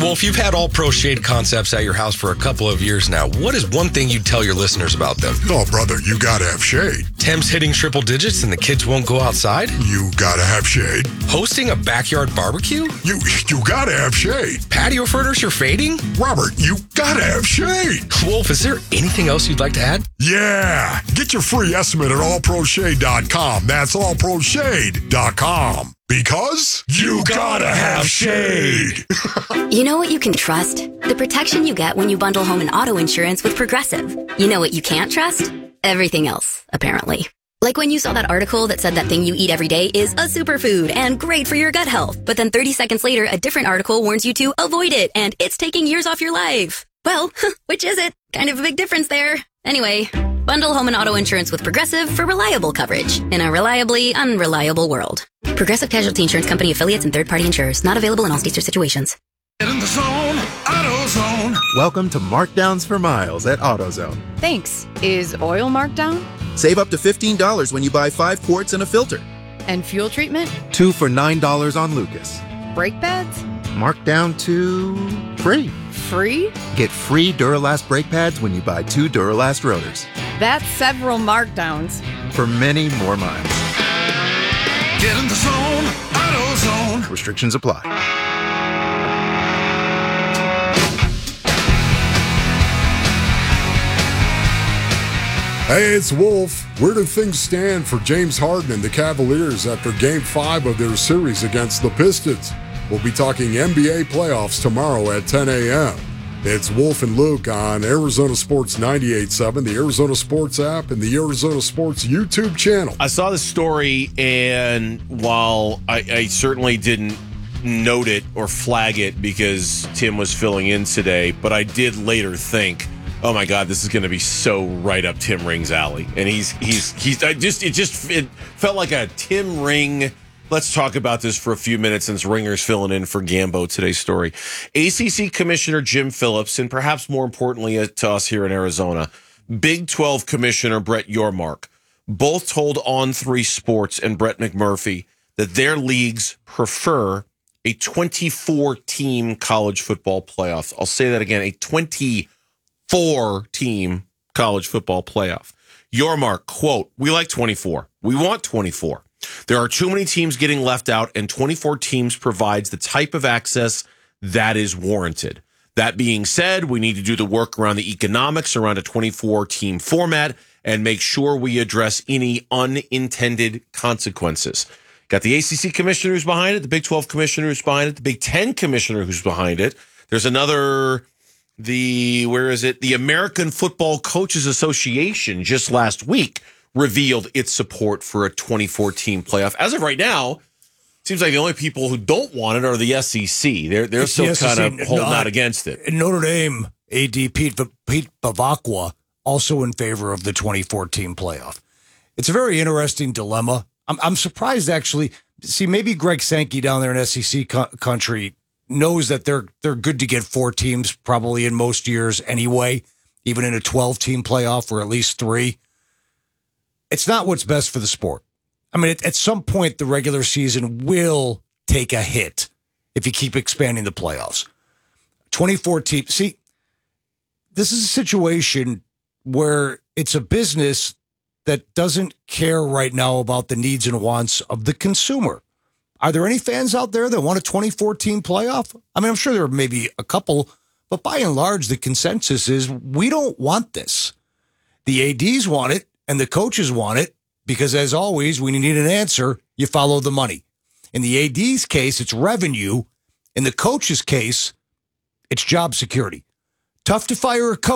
Wolf, you've had All Pro Shade concepts at your house for a couple of years now. What is one thing you'd tell your listeners about them? Oh, brother, you gotta have shade. Tim's hitting triple digits and the kids won't go outside? You gotta have shade. Hosting a backyard barbecue? You gotta have shade. Patio furniture fading? Robert, you gotta have shade. Wolf, is there anything else you'd like to add? Yeah. Get your free estimate at allproshade.com. That's allproshade.com. Because you gotta have shade. You know what you can trust? The protection you get when you bundle home and auto insurance with Progressive. You know what you can't trust? Everything else, apparently. Like when you saw that article that said that thing you eat every day is a superfood and great for your gut health. But then 30 seconds later, a different article warns you to avoid it and it's taking years off your life. Well, which is it? Kind of a big difference there. Anyway, bundle home and auto insurance with Progressive for reliable coverage in a reliably unreliable world. Progressive Casualty Insurance Company affiliates and third-party insurers. Not available in all states or situations. Get in the zone, AutoZone. Welcome to Markdowns for Miles at AutoZone. Thanks. Is oil marked down? Save up to $15 when you buy 5 quarts and a filter. And fuel treatment? 2 for $9 on Lucas. Brake pads? Marked down to free. Free? Get free Duralast brake pads when you buy 2 Duralast rotors. That's several markdowns. For many more miles. Get in the zone, AutoZone. Restrictions apply. Hey, it's Wolf. Where do things stand for James Harden and the Cavaliers after Game 5 of their series against the Pistons? We'll be talking NBA playoffs tomorrow at 10 a.m. It's Wolf and Luke on Arizona Sports 98.7, the Arizona Sports app, and the Arizona Sports YouTube channel. I saw the story, and while I certainly didn't note it or flag it because Tim was filling in today, but I did later think, oh my God, this is going to be so right up Tim Ring's alley. And it felt like a Tim Ring. Let's talk about this for a few minutes since Ringer's filling in for Gambo today's story. ACC Commissioner Jim Phillips, and perhaps more importantly to us here in Arizona, Big 12 Commissioner Brett Yormark, both told On3 Sports and Brett McMurphy that their leagues prefer a 24-team college football playoff. I'll say that again, a 24-team college football playoff. Yormark, quote, "We like 24. We want 24. There are too many teams getting left out, and 24 teams provides the type of access that is warranted. That being said, we need to do the work around the economics around a 24-team format and make sure we address any unintended consequences." Got the ACC commissioner who's behind it, the Big 12 commissioner who's behind it, the Big 10 commissioner who's behind it. There's another, the American Football Coaches Association just last week revealed its support for a 24-team playoff. As of right now, it seems like the only people who don't want it are the SEC. They're still kind of holding out against it. Notre Dame AD Pete Bavacqua also in favor of the 24-team playoff. It's a very interesting dilemma. I'm surprised, actually. See, maybe Greg Sankey down there in SEC country knows that they're good to get 4 teams probably in most years anyway, even in a 12-team playoff or at least 3. It's not what's best for the sport. I mean, at some point, the regular season will take a hit if you keep expanding the playoffs. 24 teams. See, this is a situation where it's a business that doesn't care right now about the needs and wants of the consumer. Are there any fans out there that want a 24-team playoff? I mean, I'm sure there are maybe a couple, but by and large, the consensus is we don't want this. The ADs want it, and the coaches want it, because as always, when you need an answer, you follow the money. In the AD's case, it's revenue. In the coach's case, it's job security. Tough to fire a coach.